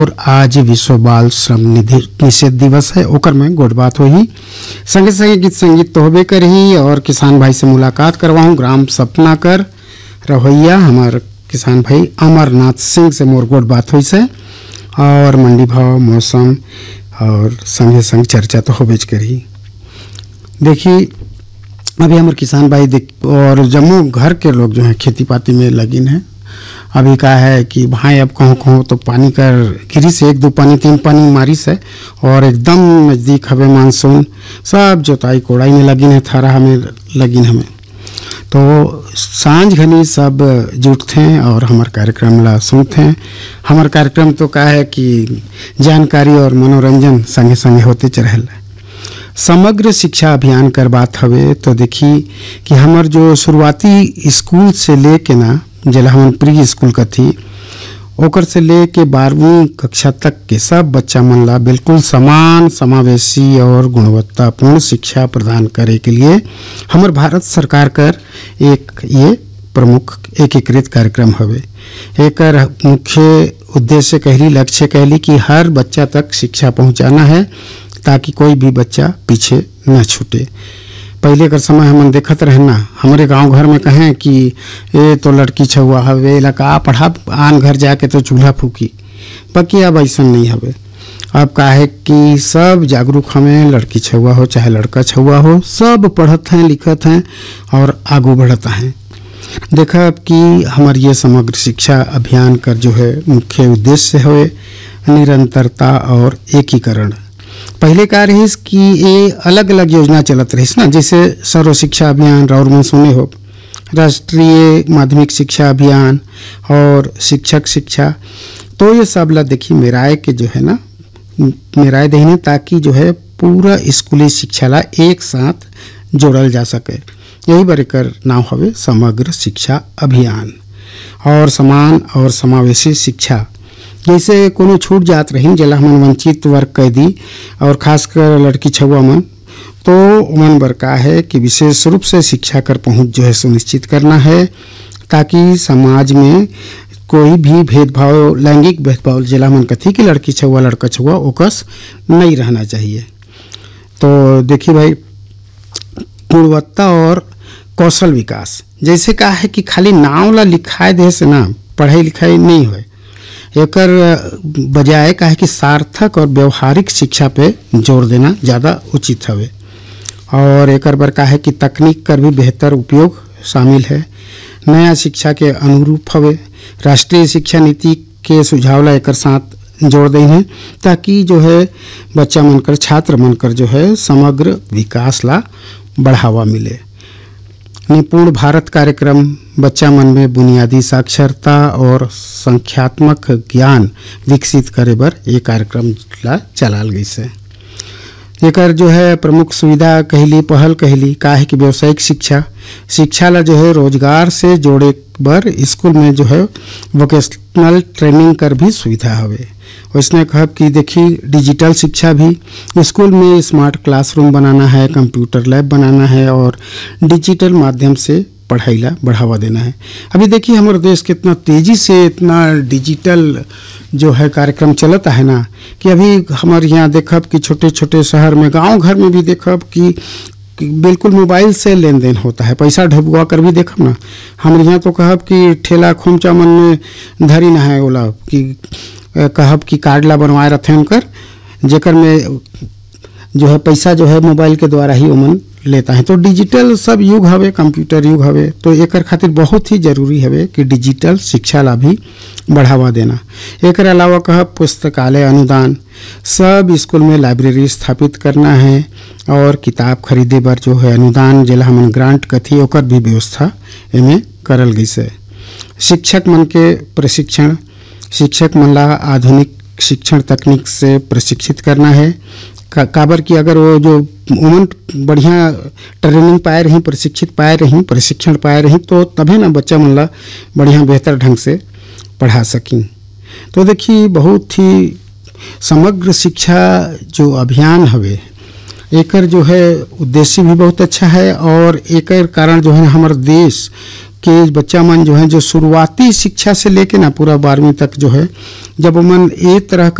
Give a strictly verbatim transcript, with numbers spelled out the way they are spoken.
और आज विश्व बाल श्रम निधि निषेध दिवस है, ओकर में गोट बात होही। संगे संगे गीत संगीत तो होबे करही और किसान भाई से मुलाकात करवाऊँ। ग्राम सपना कर रवैया हमार किसान भाई अमरनाथ सिंह से मोर गोट बात हुई से, और मंडी भाव, मौसम और संगे संग चर्चा तो होबेज करी। देखिए अभी हमारे किसान भाई देख और जम्मू घर के लोग जो हैं खेती पाती में लगिन हैं। अभी का है कि भाई अब कहूँ कहूँ तो पानी कर गिरी से एक दो पानी तीन पानी मारिस है और एकदम नज़दीक हवे मानसून, सब जोताई कोड़ाई में लगिन है, थारा हमें लगिन हमें तो सांझ घनी सब जुटते हैं और हमार कार्यक्रम ला सुनते हैं। हमार कार्यक्रम तो का है कि जानकारी और मनोरंजन संगे संगे होते चरहल। समग्र शिक्षा अभियान कर बात हवे तो देखी कि हमार जो शुरुआती स्कूल से लेके ना जिला हम प्री स्कूल का थी ओकर से लेके बारहवीं कक्षा तक के सब बच्चा मन ला बिल्कुल समान, समावेशी और गुणवत्तापूर्ण शिक्षा प्रदान करे के लिए हमार भारत सरकार कर एक ये प्रमुख एकीकृत कार्यक्रम हवे। एकर मुख्य उद्देश्य कहली, लक्ष्य कहली कि हर बच्चा तक शिक्षा पहुंचाना है ताकि कोई भी बच्चा पीछे न छूटे। पहले का समय हम देखत रहना हमारे गांव घर में कहें कि ये तो लड़की छुआ हवे लका पढ़ा आन घर जाके तो चूल्हा फूकी, बाकी अब ऐसा नहीं हवे। अब का है कि सब जागरूक हमें, लड़की छुआ हो चाहे लड़का छुआ हो, सब पढ़त हैं लिखत हैं और आगू बढ़त हैं। देखा अब कि हमारे ये समग्र शिक्षा अभियान का जो है मुख्य उद्देश्य है निरंतरता और एकीकरण। पहले का रहीस कि ये अलग अलग योजना चलत रहीस ना, जैसे सर्व शिक्षा अभियान और में सुने हो, राष्ट्रीय माध्यमिक शिक्षा अभियान और शिक्षक शिक्षा, तो ये सब ला देखी मेराए के जो है ना मेराए देने ताकि जो है पूरा स्कूली शिक्षा ला एक साथ जोड़ल जा सके। यही बरेकर नाम हवे समग्र शिक्षा अभियान। और समान और समावेशी शिक्षा जैसे कोनो छूट जात रही जला हमन वंचित वर्ग कैदी और खासकर लड़की छुआ मन, तो उमन बर का है कि विशेष रूप से शिक्षा कर पहुंच जो है सुनिश्चित करना है ताकि समाज में कोई भी भेदभाव, लैंगिक भेदभाव जिला मन कथी कि लड़की छुआ लड़का छुआ ओकस नहीं रहना चाहिए। तो देखिए भाई गुणवत्ता और कौशल विकास जैसे का है कि खाली नाव ला लिखाए दे से ना पढ़ाई लिखाई नहीं हो, एकर बजाय का है कि सार्थक और व्यवहारिक शिक्षा पे जोर देना ज़्यादा उचित हवे। और एकर बर का है कि तकनीक कर भी बेहतर उपयोग शामिल है, नया शिक्षा के अनुरूप हवे। राष्ट्रीय शिक्षा नीति के सुझाव ला एकर साथ जोड़ दें हैं ताकि जो है बच्चा मनकर छात्र मनकर जो है समग्र विकास ला बढ़ावा मिले। निपुण भारत कार्यक्रम बच्चा मन में बुनियादी साक्षरता और संख्यात्मक ज्ञान विकसित करे बर ये कार्यक्रम ला चलाल गई से। एकर जो है प्रमुख सुविधा कहली, पहल कहली का है कि व्यावसायिक शिक्षा शिक्षा ला जो है रोजगार से जोड़े बर स्कूल में जो है वोकेशनल ट्रेनिंग कर भी सुविधा हवे। उसने कहा कि देखी डिजिटल शिक्षा भी स्कूल में स्मार्ट क्लासरूम बनाना है, कंप्यूटर लैब बनाना है और डिजिटल माध्यम से पढ़ाई ला बढ़ावा देना है। अभी देखिए हमारे देश कितना तेज़ी से इतना डिजिटल जो है कार्यक्रम चलता है ना कि अभी हमारे यहाँ देखब कि छोटे छोटे शहर में, गांव घर में भी देखब कि बिल्कुल मोबाइल से लेन देन होता है, पैसा ढबुआ कर भी देखब ना। हमारे यहाँ तो कहब कि ठेला खोमचा मन में धरी ना है ओला कि कहब कि कार्ड ला बनवाए रखे उनकर जेकर में जो है पैसा जो है मोबाइल के द्वारा ही उमन लेता है। तो डिजिटल सब युग हवे, कंप्यूटर युग हवे, तो एकर खातिर बहुत ही जरूरी हवे कि डिजिटल शिक्षा ला भी बढ़ावा देना। एकर अलावा कहब पुस्तकालय अनुदान, सब स्कूल में लाइब्रेरी स्थापित करना है और किताब खरीदे बर जो है अनुदान जिला हमन ग्रांट कथी ओकर भी व्यवस्था एमें करल गई से। शिक्षक मन के प्रशिक्षण, शिक्षक मन ला आधुनिक शिक्षण तकनीक से प्रशिक्षित करना है। का, काबर की अगर वो जो उमन बढ़िया ट्रेनिंग पाए रही, प्रशिक्षित पाए रही, प्रशिक्षण पाए रही तो तभी ना बच्चा मन ला बढ़िया बेहतर ढंग से पढ़ा सकी। तो देखिए बहुत ही समग्र शिक्षा जो अभियान हवे एकर जो है उद्देश्य भी बहुत अच्छा है और एकर कारण जो है हमारे देश के बच्चा मन जो है जो शुरुआती शिक्षा से लेके ना पूरा बारहवीं तक जो है जब मन ए तरह